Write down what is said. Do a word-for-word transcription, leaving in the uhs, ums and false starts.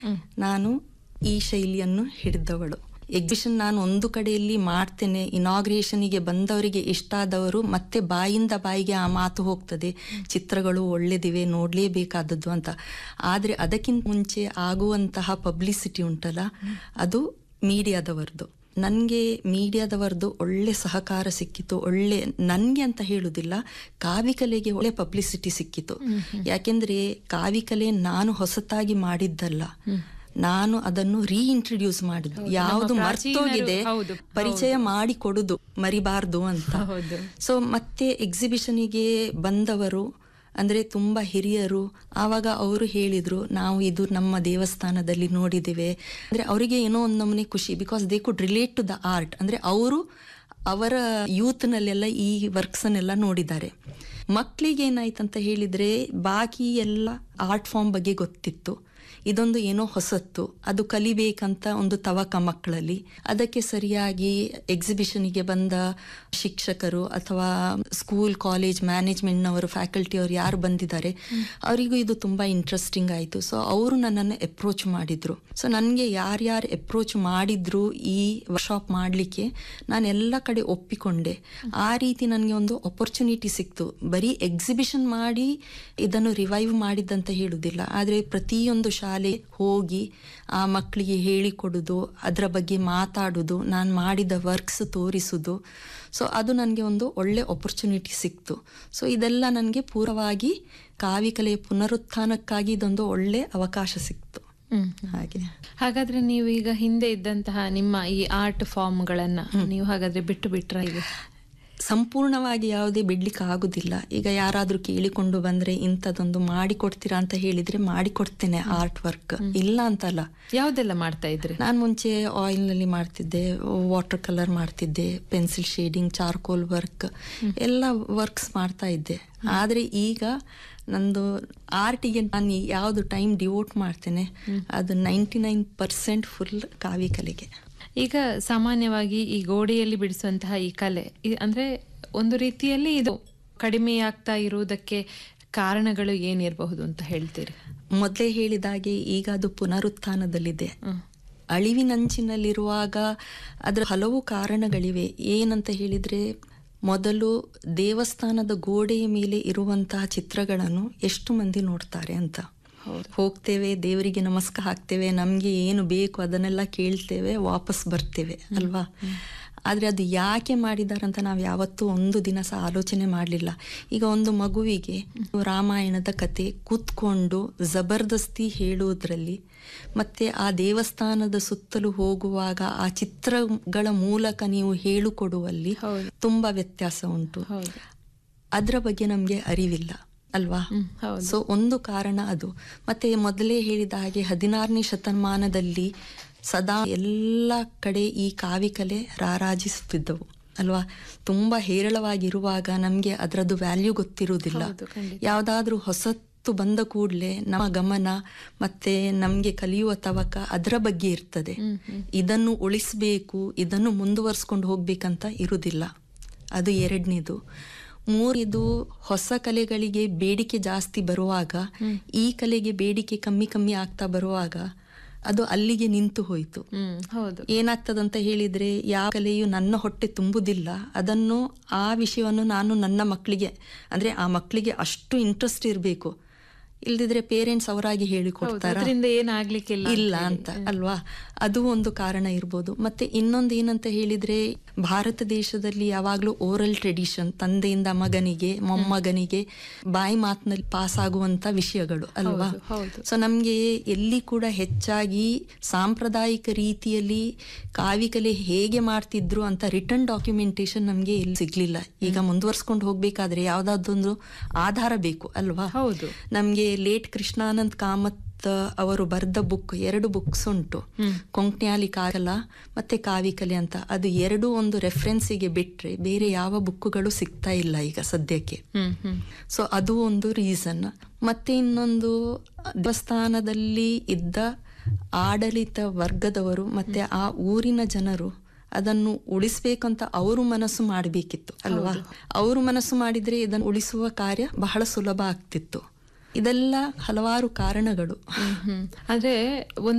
ನಾನು ಈ ಶೈಲಿಯನ್ನು ಹಿಡಿದವಳು. ಎಕ್ಸಿಬಿಷನ್ ನಾನು ಒಂದು ಕಡೆಯಲ್ಲಿ ಮಾಡ್ತೇನೆ, ಇನಾಗ್ರೇಷನಿಗೆ ಬಂದವರಿಗೆ ಇಷ್ಟ ಆದವರು ಮತ್ತೆ ಬಾಯಿಂದ ಬಾಯಿಗೆ ಆ ಮಾತು ಹೋಗ್ತದೆ, ಚಿತ್ರಗಳು ಒಳ್ಳೆದಿವೆ, ನೋಡಲೇಬೇಕಾದದ್ದು ಅಂತ. ಆದರೆ ಅದಕ್ಕಿಂತ ಮುಂಚೆ ಆಗುವಂತಹ ಪಬ್ಲಿಸಿಟಿ ಉಂಟಲ್ಲ, ಅದು ಮೀಡಿಯಾದವರದು. ನನಗೆ ಮೀಡಿಯಾದವರದು ಒಳ್ಳೆ ಸಹಕಾರ ಸಿಕ್ಕಿತು. ಒಳ್ಳೆ ನನಗೆ ಅಂತ ಹೇಳುವುದಿಲ್ಲ, ಕಾವಿಕಲೆಗೆ ಒಳ್ಳೆ ಪಬ್ಲಿಸಿಟಿ ಸಿಕ್ಕಿತು. ಯಾಕೆಂದರೆ ಕಾವಿಕಲೆ ನಾನು ಹೊಸತಾಗಿ ಮಾಡಿದ್ದಲ್ಲ, ನಾನು ಅದನ್ನು ರೀಇಂಟ್ರೊಡ್ಯೂಸ್ ಮಾಡಿದ್ದು. ಯಾವುದು ಮರ್ತೋಗಿದೆ ಪರಿಚಯ ಮಾಡಿ ಕೊಡುದು, ಮರಿಬಾರ್ದು ಅಂತ. ಸೊ ಮತ್ತೆ ಎಕ್ಸಿಬಿಷನಿಗೆ ಬಂದವರು ಅಂದರೆ ತುಂಬ ಹಿರಿಯರು, ಆವಾಗ ಅವರು ಹೇಳಿದರು, ನಾವು ಇದು ನಮ್ಮ ದೇವಸ್ಥಾನದಲ್ಲಿ ನೋಡಿದ್ದೇವೆ. ಅಂದರೆ ಅವರಿಗೆ ಏನೋ ಒಂದು ನಮೂನೆ ಖುಷಿ, because they could relate to the art. ಅಂದರೆ ಅವರು ಅವರ ಯೂತ್ನಲ್ಲೆಲ್ಲ ಈ ವರ್ಕ್ಸನ್ನೆಲ್ಲ ನೋಡಿದ್ದಾರೆ. ಮಕ್ಕಳಿಗೆ ಏನಾಯ್ತಂತ ಹೇಳಿದರೆ ಬಾಕಿ ಎಲ್ಲ ಆರ್ಟ್ ಫಾರ್ಮ್ ಬಗ್ಗೆ ಗೊತ್ತಿತ್ತು, ಇದೊಂದು ಏನೋ ಹೊಸತ್ತು, ಅದು ಕಲಿಬೇಕಂತ ಒಂದು ತವಕ ಮಕ್ಕಳಲ್ಲಿ. ಅದಕ್ಕೆ ಸರಿಯಾಗಿ ಎಕ್ಸಿಬಿಷನಿಗೆ ಬಂದ ಶಿಕ್ಷಕರು ಅಥವಾ ಸ್ಕೂಲ್ ಕಾಲೇಜ್ ಮ್ಯಾನೇಜ್ಮೆಂಟ್ನವರು, ಫ್ಯಾಕಲ್ಟಿಯವರು ಯಾರು ಬಂದಿದ್ದಾರೆ, ಅವರಿಗೂ ಇದು ತುಂಬ ಇಂಟ್ರೆಸ್ಟಿಂಗ್ ಆಯಿತು. ಸೊ ಅವರು ನನ್ನನ್ನು ಅಪ್ರೋಚ್ ಮಾಡಿದರು. ಸೊ ನನಗೆ ಯಾರ್ಯಾರು ಅಪ್ರೋಚ್ ಮಾಡಿದ್ರು ಈ ವರ್ಕ್ಶಾಪ್ ಮಾಡಲಿಕ್ಕೆ, ನಾನು ಎಲ್ಲ ಕಡೆ ಒಪ್ಪಿಕೊಂಡೆ. ಆ ರೀತಿ ನನಗೆ ಒಂದು ಅಪರ್ಚುನಿಟಿ ಸಿಕ್ತು. ಬರೀ ಎಕ್ಸಿಬಿಷನ್ ಮಾಡಿ ಇದನ್ನು ರಿವೈವ್ ಮಾಡಿದ್ದಂತ ಹೇಳುವುದಿಲ್ಲ, ಆದರೆ ಪ್ರತಿಯೊಂದು ಶಾಲೆ ಹೋಗಿ ಆ ಮಕ್ಕಳಿಗೆ ಹೇಳಿಕೊಡುದು, ಅದರ ಬಗ್ಗೆ ಮಾತಾಡುವುದು, ನಾನು ಮಾಡಿದ ವರ್ಕ್ಸ್ ತೋರಿಸುವುದು. ಸೊ ಅದು ನನಗೆ ಒಂದು ಒಳ್ಳೆ ಅಪರ್ಚುನಿಟಿ ಸಿಕ್ತು. ಸೊ ಇದೆಲ್ಲ ನನಗೆ ಪೂರ್ವವಾಗಿ ಕಾವಿಕಲೆಯ ಪುನರುತ್ಥಾನಕ್ಕಾಗಿ ಇದೊಂದು ಒಳ್ಳೆ ಅವಕಾಶ ಸಿಕ್ತು. ಹಾಗೆ ಹಾಗಾದ್ರೆ ನೀವು ಈಗ ಹಿಂದೆ ಇದ್ದಂತಹ ನಿಮ್ಮ ಈ ಆರ್ಟ್ ಫಾರ್ಮ್ಗಳನ್ನ ನೀವು ಹಾಗಾದ್ರೆ ಬಿಟ್ಟು ಬಿಟ್ರ? ಈಗ ಸಂಪೂರ್ಣವಾಗಿ ಯಾವುದೇ ಬಿಡ್ಲಿಕ್ಕೆ ಆಗುದಿಲ್ಲ. ಈಗ ಯಾರಾದ್ರೂ ಕೇಳಿಕೊಂಡು ಬಂದ್ರೆ ಇಂಥದ್ದೊಂದು ಮಾಡಿಕೊಡ್ತೀರಾ ಅಂತ ಹೇಳಿದ್ರೆ ಮಾಡಿಕೊಡ್ತೇನೆ ಆರ್ಟ್ ವರ್ಕ್, ಇಲ್ಲ ಅಂತಲ್ಲ. ಯಾವುದೆಲ್ಲ ಮಾಡ್ತಾ ಇದ್ರಿ? ನಾನು ಮುಂಚೆ ಆಯಿಲ್ ನಲ್ಲಿ ಮಾಡ್ತಿದ್ದೆ, ವಾಟರ್ ಕಲರ್ ಮಾಡ್ತಿದ್ದೆ, ಪೆನ್ಸಿಲ್ ಶೇಡಿಂಗ್, ಚಾರ್ಕೋಲ್ ವರ್ಕ್ ಎಲ್ಲ ವರ್ಕ್ಸ್ ಮಾಡ್ತಾ ಇದ್ದೆ. ಆದ್ರೆ ಈಗ ನಂದು ಆರ್ಟಿಗೆ ನಾನು ಯಾವುದು ಟೈಮ್ ಡಿವೋಟ್ ಮಾಡ್ತೇನೆ ಅದು ನೈಂಟಿ ನೈನ್ ಪರ್ಸೆಂಟ್ ಫುಲ್ ಕಾವಿಕಲೆಗೆ. ಈಗ ಸಾಮಾನ್ಯವಾಗಿ ಈ ಗೋಡೆಯಲ್ಲಿ ಬಿಡಿಸುವಂತಹ ಈ ಕಲೆ ಅಂದ್ರೆ ಒಂದು ರೀತಿಯಲ್ಲಿ ಇದು ಕಡಿಮೆಯಾಗ್ತಾ ಇರುವುದಕ್ಕೆ ಕಾರಣಗಳು ಏನಿರಬಹುದು ಅಂತ ಹೇಳ್ತೀರಿ? ಮೊದಲೇ ಹೇಳಿದಾಗೆ ಈಗ ಅದು ಪುನರುತ್ಥಾನದಲ್ಲಿದೆ. ಅಳಿವಿನಂಚಿನಲ್ಲಿರುವಾಗ ಅದರ ಹಲವು ಕಾರಣಗಳಿವೆ. ಏನಂತ ಹೇಳಿದ್ರೆ, ಮೊದಲು ದೇವಸ್ಥಾನದ ಗೋಡೆಯ ಮೇಲೆ ಇರುವಂತಹ ಚಿತ್ರಗಳನ್ನು ಎಷ್ಟು ಮಂದಿ ನೋಡ್ತಾರೆ ಅಂತ. ಹೋಗ್ತೇವೆ, ದೇವರಿಗೆ ನಮಸ್ಕಾರ ಹಾಕ್ತೇವೆ, ನಮ್ಗೆ ಏನು ಬೇಕು ಅದನ್ನೆಲ್ಲ ಕೇಳ್ತೇವೆ, ವಾಪಸ್ ಬರ್ತೇವೆ ಅಲ್ವಾ. ಆದ್ರೆ ಅದು ಯಾಕೆ ಮಾಡಿದಾರಂತ ನಾವು ಯಾವತ್ತೂ ಒಂದು ದಿನ ಸಹ ಆಲೋಚನೆ ಮಾಡಲಿಲ್ಲ. ಈಗ ಒಂದು ಮಗುವಿಗೆ ರಾಮಾಯಣದ ಕತೆ ಕೂತ್ಕೊಂಡು ಜಬರ್ದಸ್ತಿ ಹೇಳುವುದರಲ್ಲಿ ಮತ್ತೆ ಆ ದೇವಸ್ಥಾನದ ಸುತ್ತಲೂ ಹೋಗುವಾಗ ಆ ಚಿತ್ರಗಳ ಮೂಲಕ ನೀವು ಹೇಳಿಕೊಡುವಲ್ಲಿ ತುಂಬಾ ವ್ಯತ್ಯಾಸ ಉಂಟು. ಅದರ ಬಗ್ಗೆ ನಮ್ಗೆ ಅರಿವಿಲ್ಲ ಅಲ್ವಾ. ಸೊ ಒಂದು ಕಾರಣ ಅದು. ಮತ್ತೆ ಮೊದಲೇ ಹೇಳಿದ ಹಾಗೆ ಹದಿನಾರನೇ ಶತಮಾನದಲ್ಲಿ ಸದಾ ಎಲ್ಲ ಕಡೆ ಈ ಕಾವಿಕಲೆ ರಾರಾಜಿಸುತ್ತಿದ್ದವು ಅಲ್ವಾ. ತುಂಬಾ ಹೇರಳವಾಗಿರುವಾಗ ನಮ್ಗೆ ಅದರದ್ದು ವ್ಯಾಲ್ಯೂ ಗೊತ್ತಿರುವುದಿಲ್ಲ. ಯಾವ್ದಾದ್ರೂ ಹೊಸತ್ತು ಬಂದ ಕೂಡಲೇ ನಮ್ಮ ಗಮನ ಮತ್ತೆ ನಮ್ಗೆ ಕಲಿಯುವ ತವಕ ಅದರ ಬಗ್ಗೆ ಇರ್ತದೆ. ಇದನ್ನು ಉಳಿಸ್ಬೇಕು, ಇದನ್ನು ಮುಂದುವರ್ಸ್ಕೊಂಡು ಹೋಗ್ಬೇಕಂತ ಇರುವುದಿಲ್ಲ. ಅದು ಎರಡನೇದು. ಮೂರಿದು, ಹೊಸ ಕಲೆಗಳಿಗೆ ಬೇಡಿಕೆ ಜಾಸ್ತಿ ಬರುವಾಗ ಈ ಕಲೆಗೆ ಬೇಡಿಕೆ ಕಮ್ಮಿ ಕಮ್ಮಿ ಆಗ್ತಾ ಬರುವಾಗ ಅದು ಅಲ್ಲಿಗೆ ನಿಂತು ಹೋಯಿತು. ಏನಾಗ್ತದಂತ ಹೇಳಿದ್ರೆ, ಯಾವ ಕಲೆಯು ನನ್ನ ಹೊಟ್ಟೆ ತುಂಬುದಿಲ್ಲ, ಅದನ್ನು ಆ ವಿಷಯವನ್ನು ನಾನು ನನ್ನ ಮಕ್ಕಳಿಗೆ ಅಂದ್ರೆ ಆ ಮಕ್ಕಳಿಗೆ ಅಷ್ಟು ಇಂಟ್ರೆಸ್ಟ್ ಇರಬೇಕು, ಇಲ್ದಿದ್ರೆ ಪೇರೆಂಟ್ಸ್ ಅವರಾಗಿ ಹೇಳಿಕೊಡ್ತಾರ ಇಲ್ಲ ಅಂತ ಅಲ್ವಾ. ಅದು ಒಂದು ಕಾರಣ ಇರ್ಬೋದು. ಮತ್ತೆ ಇನ್ನೊಂದು ಏನಂತ ಹೇಳಿದ್ರೆ, ಭಾರತ ದೇಶದಲ್ಲಿ ಯಾವಾಗ್ಲೂ ಓರಲ್ ಟ್ರೆಡಿಷನ್, ತಂದೆಯಿಂದ ಮಗನಿಗೆ ಮೊಮ್ಮಗನಿಗೆ ಬಾಯಿ ಮಾತಿನಲ್ಲಿ ಪಾಸ್ ಆಗುವಂತ ವಿಷಯಗಳು ಅಲ್ವಾ. ಸೊ ನಮ್ಗೆ ಎಲ್ಲಿ ಕೂಡ ಹೆಚ್ಚಾಗಿ ಸಾಂಪ್ರದಾಯಿಕ ರೀತಿಯಲ್ಲಿ ಕಾವಿಕಲೆ ಹೇಗೆ ಮಾಡ್ತಿದ್ರು ಅಂತ ರಿಟರ್ನ್ ಡಾಕ್ಯುಮೆಂಟೇಶನ್ ನಮ್ಗೆ ಎಲ್ಲಿ ಸಿಗ್ಲಿಲ್ಲ. ಈಗ ಮುಂದುವರ್ಸ್ಕೊಂಡು ಹೋಗ್ಬೇಕಾದ್ರೆ ಯಾವ್ದಾದೊಂದು ಆಧಾರ ಬೇಕು ಅಲ್ವಾ. ನಮ್ಗೆ ಲೇಟ್ ಕೃಷ್ಣಾನಂದ್ ಕಾಮತ್ ಅವರು ಬರೆದ ಬುಕ್, ಎರಡು ಬುಕ್ಸ್ ಉಂಟು, ಕೊಂಕ್ಣ್ಯಾಲಿ ಕಾಲ ಮತ್ತೆ ಕಾವಿಕಲೆ ಅಂತ. ಅದು ಎರಡು ಒಂದು ರೆಫರೆನ್ಸಿಗೆ ಬಿಟ್ರೆ ಬೇರೆ ಯಾವ ಬುಕ್ಕುಗಳು ಸಿಗ್ತಾ ಇಲ್ಲ ಈಗ ಸದ್ಯಕ್ಕೆ. ಸೊ ಅದು ಒಂದು ರೀಸನ್. ಮತ್ತೆ ಇನ್ನೊಂದು, ದೇವಸ್ಥಾನದಲ್ಲಿ ಇದ್ದ ಆಡಳಿತ ವರ್ಗದವರು ಮತ್ತೆ ಆ ಊರಿನ ಜನರು ಅದನ್ನು ಉಳಿಸ್ಬೇಕಂತ ಅವರು ಮನಸ್ಸು ಮಾಡಬೇಕಿತ್ತು ಅಲ್ವಾ. ಅವರು ಮನಸ್ಸು ಮಾಡಿದ್ರೆ ಇದನ್ನು ಉಳಿಸುವ ಕಾರ್ಯ ಬಹಳ ಸುಲಭ ಆಗ್ತಿತ್ತು. ಇದೆಲ್ಲ ಹಲವಾರು ಕಾರಣಗಳು. ಹ್ಮ್ ಹ್ಮ್. ಅಂದ್ರೆ